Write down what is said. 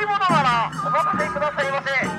いものならお任せくださいませ。